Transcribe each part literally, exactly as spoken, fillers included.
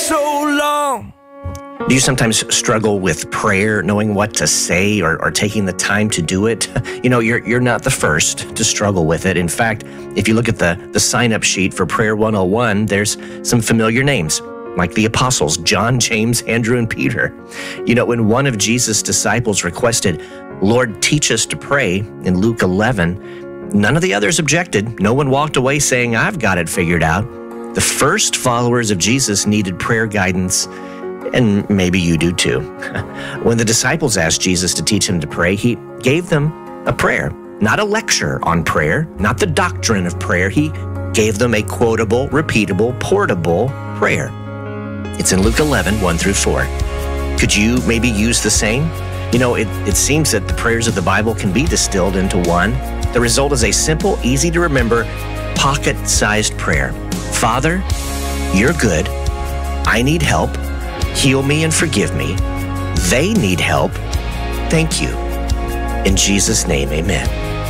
so long. Do you sometimes struggle with prayer, knowing what to say or, or taking the time to do it? You know, you're you're not the first to struggle with it. In fact, if you look at the, the sign-up sheet for Prayer one oh one, there's some familiar names, like the apostles, John, James, Andrew, and Peter. You know, when one of Jesus' disciples requested, "Lord, teach us to pray," in Luke eleven, none of the others objected. No one walked away saying, "I've got it figured out." The first followers of Jesus needed prayer guidance, and maybe you do too. When the disciples asked Jesus to teach them to pray, he gave them a prayer, not a lecture on prayer, not the doctrine of prayer. He gave them a quotable, repeatable, portable prayer. It's in Luke eleven, one through four. Could you maybe use the same? You know, it, it seems that the prayers of the Bible can be distilled into one. The result is a simple, easy to remember, pocket-sized prayer. Father, you're good. I need help. Heal me and forgive me. They need help. Thank you. In Jesus' name, amen.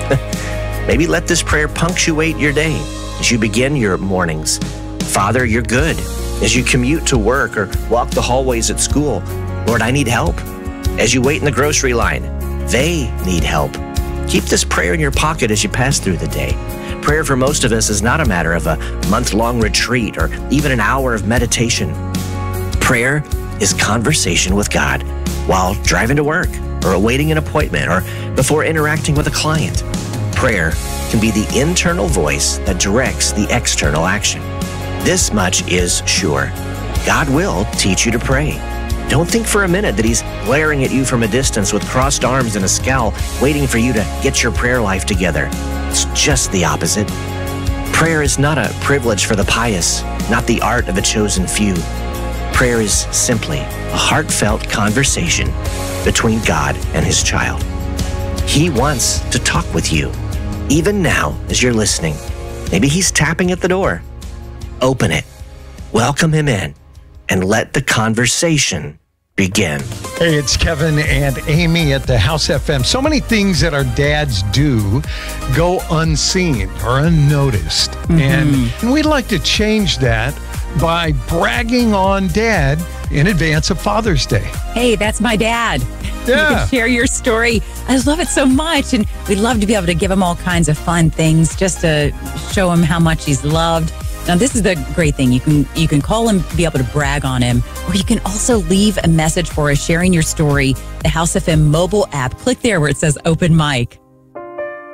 Maybe let this prayer punctuate your day as you begin your mornings. Father, you're good. As you commute to work or walk the hallways at school, Lord, I need help. As you wait in the grocery line, they need help. Keep this prayer in your pocket as you pass through the day. Prayer for most of us is not a matter of a month-long retreat or even an hour of meditation. Prayer is conversation with God while driving to work or awaiting an appointment or before interacting with a client. Prayer can be the internal voice that directs the external action. This much is sure. God will teach you to pray. Don't think for a minute that he's glaring at you from a distance with crossed arms and a scowl, waiting for you to get your prayer life together. It's just the opposite. Prayer is not a privilege for the pious, not the art of a chosen few. Prayer is simply a heartfelt conversation between God and his child. He wants to talk with you, even now as you're listening. Maybe he's tapping at the door. Open it, welcome him in, and let the conversation begin. Hey, it's Kevin and Amy at the House F M. So many things that our dads do go unseen or unnoticed. Mm-hmm. And we'd like to change that by bragging on Dad in advance of Father's Day. Hey, that's my dad. Yeah. You can share your story. I love it so much. And we'd love to be able to give him all kinds of fun things just to show him how much he's loved. Now, this is the great thing. You can you can call him, be able to brag on him, or you can also leave a message for us sharing your story. The House F M mobile app. Click there where it says open mic.